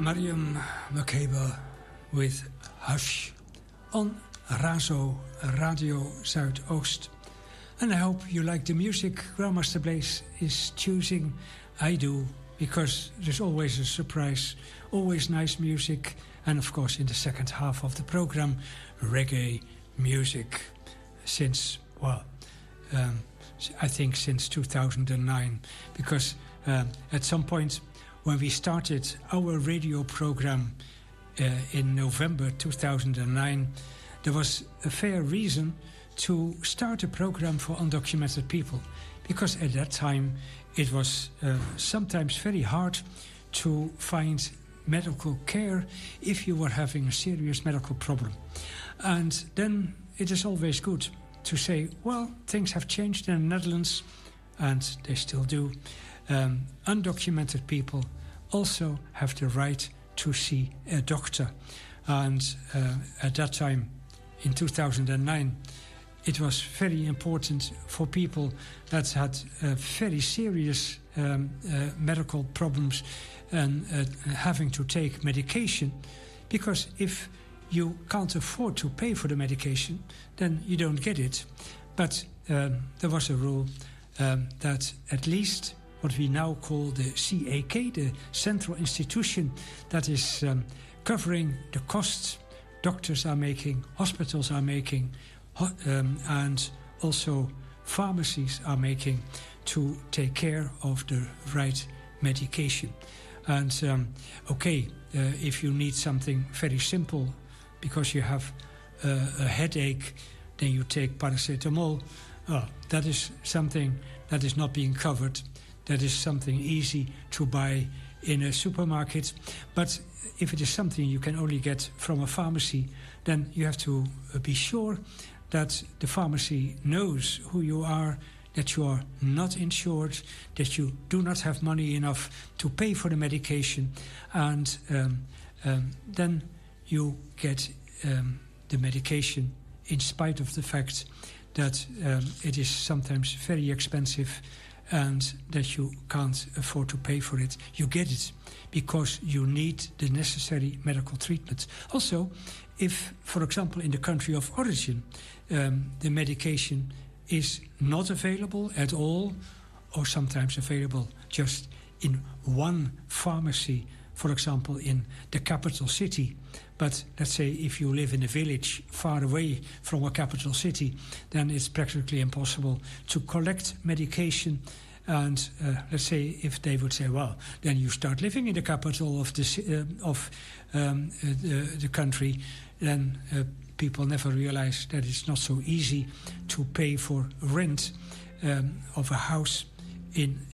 Mariam Makeba with Hush on Razo Radio Zuidoost. And I hope you like the music Grandmaster Blaze is choosing. I do, because there's always a surprise, always nice music, and of course in the second half of the program, reggae music since, I think since 2009, because at some point when we started our radio program in November 2009, there was a fair reason to start a program for undocumented people, because at that time it was sometimes very hard to find medical care if you were having a serious medical problem. And then it is always good to say, well, things have changed in the Netherlands, and they still do. Undocumented people also have the right to see a doctor. And at that time, in 2009, it was very important for people that had very serious medical problems and having to take medication, because if you can't afford to pay for the medication, then you don't get it. But there was a rule that at least what we now call the CAK, the central institution that is covering the costs doctors are making, hospitals are making, and also pharmacies are making to take care of the right medication. And if you need something very simple because you have a headache, then you take paracetamol. That is something that is not being covered. That is something easy to buy in a supermarket. But if it is something you can only get from a pharmacy, then you have to be sure that the pharmacy knows who you are, that you are not insured, that you do not have money enough to pay for the medication, and then you get the medication in spite of the fact that it is sometimes very expensive and that you can't afford to pay for it. You get it because you need the necessary medical treatment. Also, if, for example, in the country of origin, the medication is not available at all, or sometimes available just in one pharmacy, for example, in the capital city. But let's say if you live in a village far away from a capital city, then it's practically impossible to collect medication. And let's say if they would say, well, then you start living in the capital of the country, then people never realize that it's not so easy to pay for rent of a house in